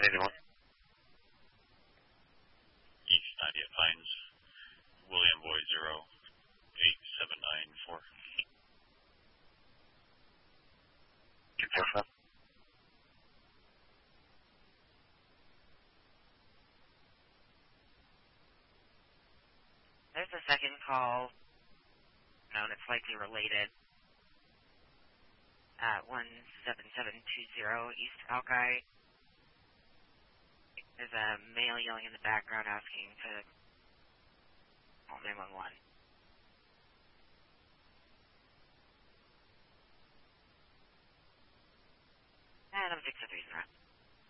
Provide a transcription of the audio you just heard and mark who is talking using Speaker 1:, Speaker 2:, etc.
Speaker 1: East 90th Pines, William Boy 08794.
Speaker 2: There's a second call, known it's likely related, at 17720 East Alki. There's a male yelling in the background asking to call 911. And I'm 6 3